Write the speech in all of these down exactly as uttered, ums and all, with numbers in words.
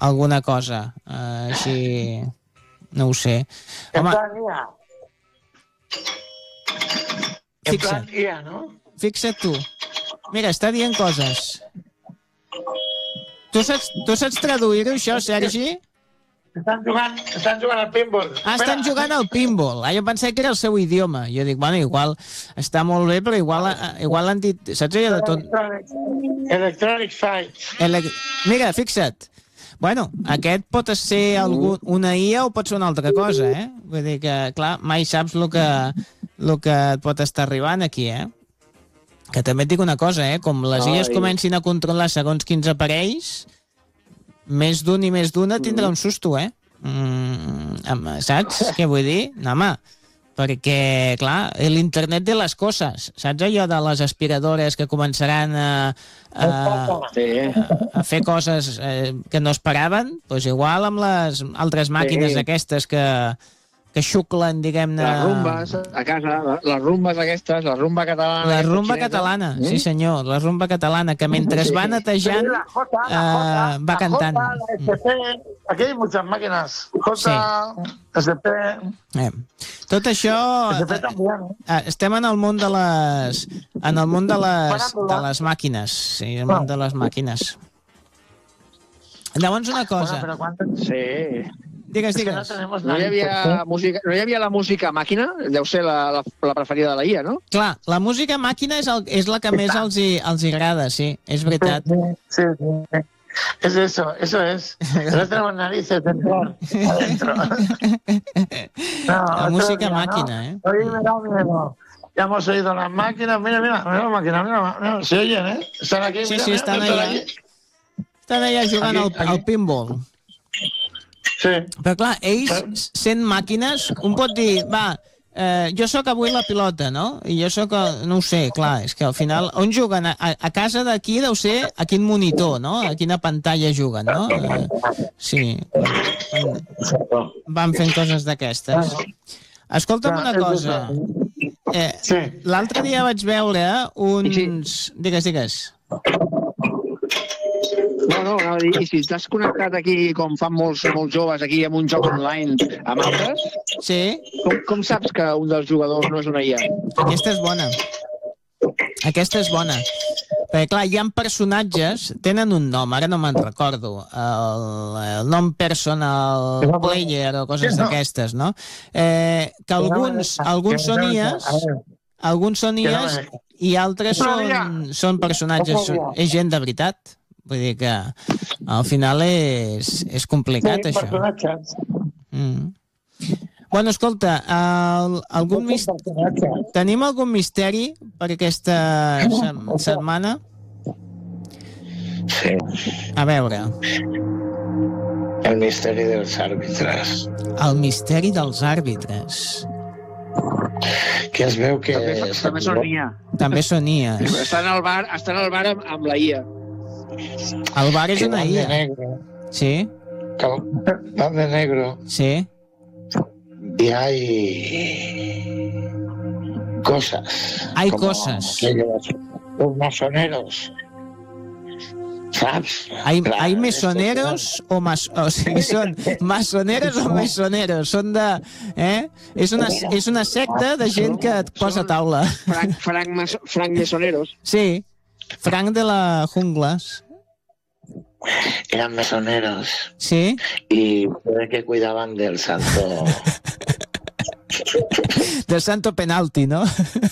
alguna cosa. Uh, així... No ho sé. En Home, plan I A. En plan I A, no? Fixa't tu. Mira, està dient coses. Tu saps, tu saps traduir-ho, això, Sergi? Estan jugant, estan jugant al pinball. Ah, estan Espera. jugant al pinball. Ah, jo pensava que era el seu idioma. Jo dic, bueno, igual està molt bé, però igual, igual han dit... Saps allò de tot? Electronic, electronic Fight. Ele... Mira, fixa't. Bueno, aquest pot ser algun, una I A o pot ser una altra cosa, eh? Vull dir que, clar, mai saps el que, el que et pot estar arribant aquí, eh? Que també et dic una cosa, eh? Com les I As comencin a controlar segons quins aparells, més d'un i més d'una tindrà un susto, eh? Mm, saps què vull dir? No, home, perquè, clar, l'internet de les coses, saps allò de les aspiradores que començaran a, a, a, a fer coses eh, que no esperaven? Doncs igual amb les altres màquines Sí. aquestes que, que xuclen, diguem-ne... Les rumbes a casa, les rumbes aquestes, la rumba catalana... La aquesta rumba xinesa. catalana, Mm? sí senyor, la rumba catalana, que mentre va netejant La J, la J, eh, va la cantant. J, la S P, aquí hay muchas máquinas. J, S P... Eh. Tot això... S P también, eh? eh, estem en el món de les... En el món de les, de les màquines. Sí, el món de les màquines. Llavors una cosa... Bueno, pero ¿cuántas? Sí. Digues, Es que no digues. tenemos No hi, nadie. havia música, no hi havia la música màquina? Deu ser la, la, la preferida de la I A, no? Clar, la música màquina és, el, és la que més els hi, els hi agrada, sí, és veritat. Sí, sí, sí. Es eso, eso es. No tenemos narices dentro. adentro. No, La eso música ya, máquina, ¿no? ¿eh? Hoy me da miedo. Ya hemos oído las máquinas. Mira, mira, mira la máquina, mira, mira, se oyen, ¿eh? Están aquí, Sí, mira, sí, mira, estan están allà. aquí. Estan allà jugant al, Aquí, aquí. al pinball. Sí. Però clar, ells, sent màquines, un pot dir, va, eh, jo sóc avui la pilota, no? I jo sóc, el- no ho sé, clar, és que al final, on juguen? A, a casa d'aquí deu ser a quin monitor, no? A quina pantalla juguen, no? Eh, sí, van, van fent coses d'aquestes. Escolta'm una cosa. Eh, Sí. L'altre dia vaig veure uns... Digues, digues. No, no, no, i, i si t'has connectat aquí, com fan molts, molts joves aquí, amb un joc online amb altres, Sí, com, com saps que un dels jugadors no és una I A? aquesta és bona. Aquesta és bona. Perquè, clar, hi ha personatges, tenen un nom, ara no me'n recordo, el, el nom personal player o coses d'aquestes, no? Eh, que alguns, alguns són I As, alguns són I As i altres són, són personatges, són, és gent de veritat. Vull dir que al final és, és complicat, això. Personatges. Mm. Bueno, escolta, el, algun mis... tenim algun misteri per aquesta sem- setmana? Sí. A veure, El misteri dels àrbitres. el misteri dels àrbitres. Que es veu que... També, també són I A. També són I As. Estan al bar, estan al bar amb, amb la I A. El bar és una I A. negro. Sí, Van de negro. sí. Y hay cosas. Hay como cosas. aquellos, los masoneros. ¿Sabes? Hay, Clar, hay esto, mesoneros o mas... O sigui, són masoneros o mesoneros? Són de... Eh? És una, és una secta de gent que et posa a taula. Frank, Frank, Mas, Frank Mesoneros. Sí, Frank de la Junglas. Eran mesoneros Sí? y puede que cuidaban del santo. Del santo penalti, no?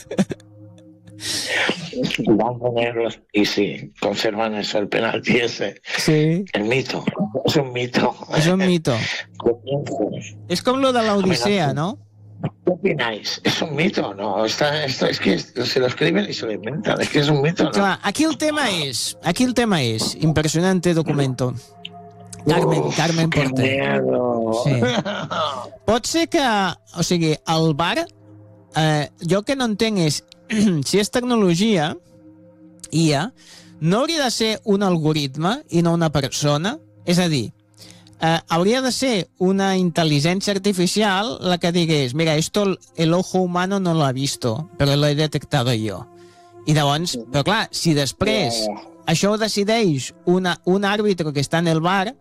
Van de negros y sí, conservan eso, el penalti ese. Sí, El mito. Es un mito. és un mito. És com lo de l'Odissea, no? ¿Qué opináis? ¿Es un mito o no? Está, esto, es que se lo escriben y se lo inventan. Es que es un mito, ¿no? Clar, aquí el tema és... Aquí el tema és... Impressionante documento. Carmen, Uf, Carmen qué Porter. miedo. Sí. Pot ser que... O sigui, el bar... Eh, jo que no entenc és... si és tecnologia, I A, no hauria de ser un algoritme i no una persona? És a dir, eh, hauria de ser una intel·ligència artificial la que digués, mira, esto el ojo humano no lo ha visto, pero lo he detectado yo. I llavors, però clar, si després això ho decideix una, un àrbitre que està en el bar,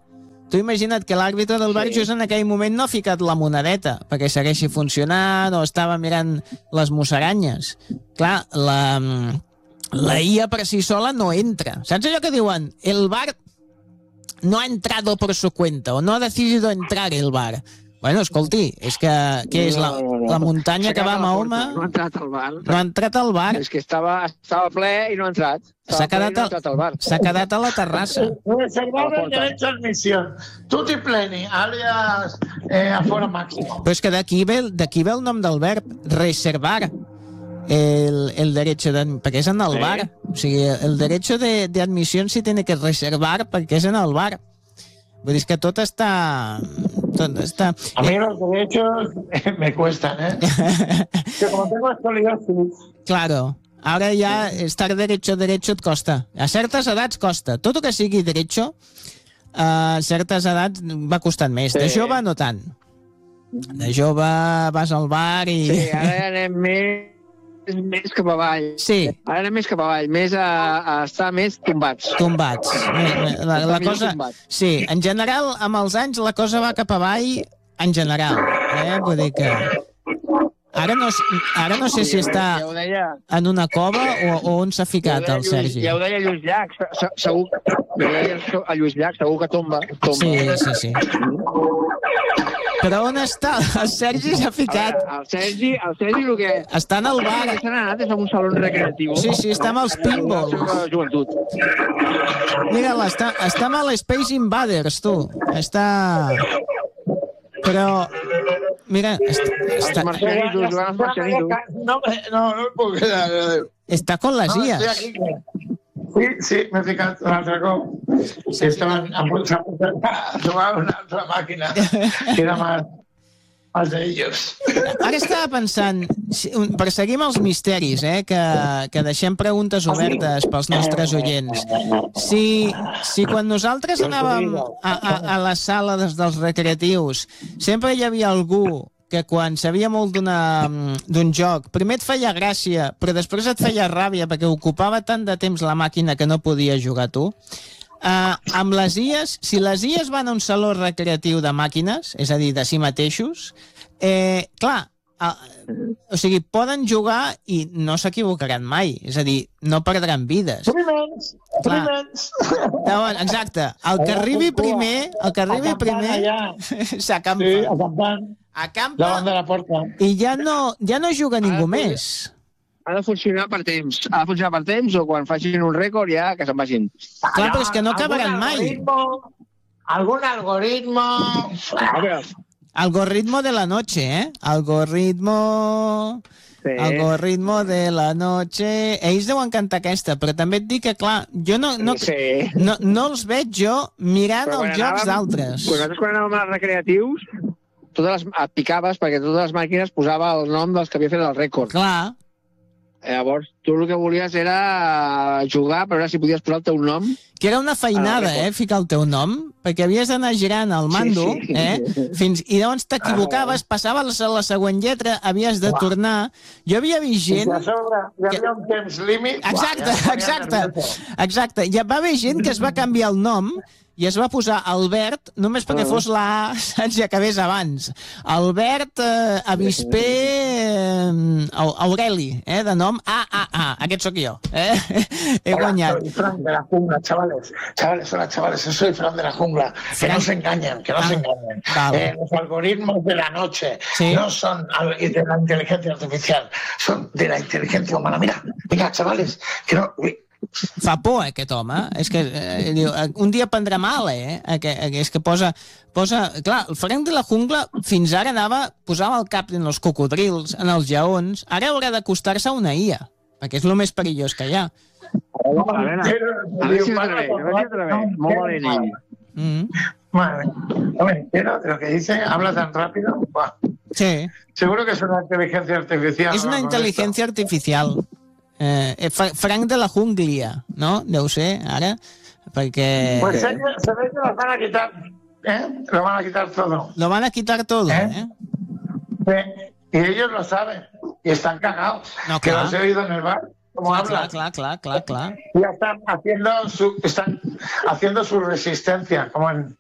tu imagina't que l'àrbitre del bar Sí. just en aquell moment no ha ficat la monedeta perquè segueixi funcionant o estava mirant les musaranyes. Clar, la, la I A per si sola no entra. Saps allò que diuen? El bar no ha entrado por su cuenta o no ha decidido entrar el bar. Bueno, escolti, és que què és la, No, no, no. la muntanya que va a Mahoma? No ha entrat al bar. No ha entrat al bar, És que estava, estava ple i no ha entrat. s'ha Estava ple i quedat, no ha al, entrat al bar. s'ha quedat a la terrassa. Reservar el derecho a admisión. Tutti pleni, alias eh, aforo máximo. Però és que d'aquí ve, d'aquí ve el nom del verb, reservar el, el derecho de, perquè és en el Sí. bar. O sigui, el derecho de, de admisión sí tiene que reservar perquè és en el bar. Vull dir, és que tot està... Tot està... A mí los derechos eh, me cuestan, ¿eh? Que como tengo escoliosis. Claro, ara ja estar derecho, derecho et costa. A certes edats costa. Tot el que sigui derecho, a certes edats va costant més. De Sí. jove no tant. De jove vas al bar i... Sí, ara ja anem més, més cap avall. Sí, Ara anem més cap avall, més a, a estar més tombats. tombats. La, la Està cosa... millor tombat. Sí, en general, amb els anys, la cosa va cap avall en general. Eh? Vull dir que... Ara no, ara no sé si està Ja ho deia, en una cova o, o on s'ha ja ho ficat deia el Lluís- Sergi. Ja ho deia Lluís Llach, se- se- segur, ja ho deia a Lluís Llach, segur que tomba. tomba. Sí, sí, sí. Però on està? El Sergi s'ha A ficat. veure, el Sergi, el Sergi el que... Està en el bar. El que s'ha anat és a un saló recreatiu. Sí, sí, està amb els pinballs. De la seva joventut. Mira-la, està, està amb el Space Invaders, tu. Està... Però... Mira, està, està, Marcianitos, jugant als Marcianitos. No, me- no, no me puedo quedar. està con les No, I estoy As. aquí. Sí, sí, m'he ficat un altre cop. Sí, estaven a punt de jugar una altra màquina. Que era más, más de ellos. Ara estava pensant, si- un- perseguim els misteris, eh, que, que deixem preguntes obertes pels nostres oients. Si, si quan nosaltres anàvem a, a, a la sala des dels recreatius sempre hi havia algú que quan sabia molt d'una- d'un joc, primer et feia gràcia, però després et feia ràbia perquè ocupava tant de temps la màquina que no podies jugar tu, uh, amb les I As, si les I As van a un saló recreatiu de màquines, és a dir, de si mateixos, eh, clar, uh, o sigui, poden jugar i no s'equivocaran mai, és a dir, no perdran vides. Primers, Clar. primers. Llavors, exacte, el que arribi primer, el que arribi primer, Allà. s'acampa. Sí, acampant, Acampa davant de la porta. i ja no, ja no juga ningú Ara, més. Ha de funcionar per temps. Ha de funcionar per temps o quan facin un rècord ja que se'n vagin. Clar, però és que no Algun acabaran mai. algoritmo, Algun algoritmo... A veure, Algoritmo de la noche, eh? Algoritmo... sí. Algoritmo de la noche... Ells deuen cantar aquesta, però també et dic que, clar, jo no, no, Sí. no, no els veig jo mirant Però els quan jocs anàvem- d'altres. Nosaltres quan anàvem als recreatius, totes les, et picaves perquè totes les màquines posava el nom dels que havia fet el rècord. Clar, Llavors, tu el que volies era jugar, però ara si podies posar el teu nom... que era una feinada, Ah, eh, ficar el teu nom, perquè havies d'anar girant el mando, Sí, sí. eh, fins, i llavors t'equivocaves, passaves a la següent lletra, havies de tornar... Jo havia vist I gent... a sobre hi havia un temps límit. Exacte, Uah, ja em ponia exacte, nervioso. exacte. Ja va haver gent que es va canviar el nom i es va posar Albert només perquè fos la A, saps, i acabés abans. Albert eh, Avispé eh, Au- Aureli, eh, de nom A A A. Aquest sóc jo. Eh? He Hola, guanyat. soy Frank de la jungla, chavales. Chavales, hola, chavales, yo soy Frank de la jungla. Que Frank. no se engañen, que no Ah, se engañen. vale. Eh, los algoritmos de la noche Sí. no son al- de la inteligencia artificial, son de la inteligencia humana. Mira, mira, chavales, que no... uy, Fa por, eh, aquest home. És que eh, diu, eh, un dia prendrà mal, eh? eh, que, eh, és que posa, posa... Clar, el Frank de la jungla fins ara anava, posava el cap en els cocodrils, en els lleons. Ara haurà d'acostar-se a una I A, perquè és el més perillós que hi ha. A veure, a veure si es atreve, a veure si es atreve. Molt valent ell. Mm. Madre, no me entero de lo que dice, habla tan rápido. Buah. Sí, Seguro que es una inteligencia artificial. és una ¿no? Con intel·ligència artificial. Eh, eh, Fra- Frank de la junglia, no? Deu ser, ara, perquè... esto. Pues se, se ve que lo van a quitar, ¿eh? Lo van a quitar todo. Lo van a quitar todo, ¿Eh? eh? Sí, y ellos lo saben y están cagados. No, que claro. los he oído en el bar, como Clar, hablan. clar, clar, clar, clar. Ya están haciendo su, están haciendo su resistencia, como en,